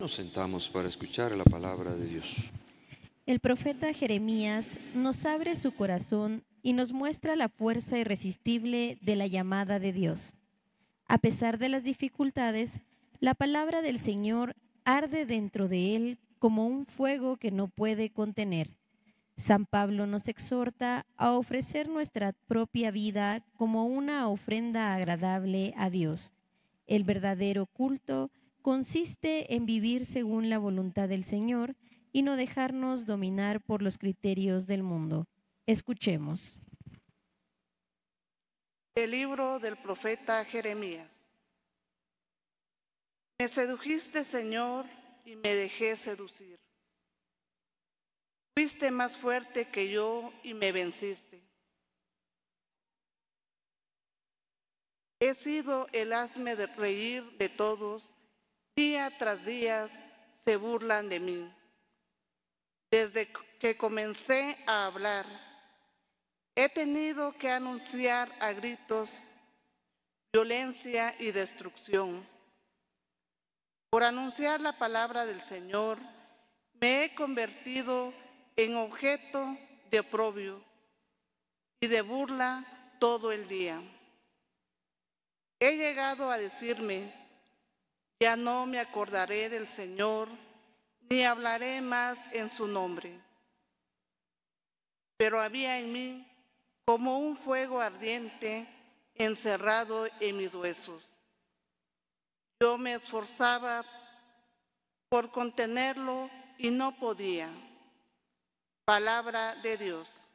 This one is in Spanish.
Nos sentamos para escuchar la palabra de Dios. El profeta Jeremías nos abre su corazón y nos muestra la fuerza irresistible de la llamada de Dios. A pesar de las dificultades, la palabra del Señor arde dentro de él como un fuego que no puede contener. San Pablo nos exhorta a ofrecer nuestra propia vida como una ofrenda agradable a Dios. El verdadero culto consiste en vivir según la voluntad del Señor y no dejarnos dominar por los criterios del mundo. Escuchemos. El libro del profeta Jeremías. Me sedujiste, Señor, y me dejé seducir. Fuiste más fuerte que yo y me venciste. He sido el hazme de reír de todos, día tras día se burlan de mí. Desde que comencé a hablar, he tenido que anunciar a gritos violencia y destrucción. Por anunciar la palabra del Señor, me he convertido en objeto de oprobio y de burla todo el día. He llegado a decirme, ya no me acordaré del Señor, ni hablaré más en su nombre. Pero había en mí como un fuego ardiente encerrado en mis huesos. Yo me esforzaba por contenerlo y no podía. Palabra de Dios.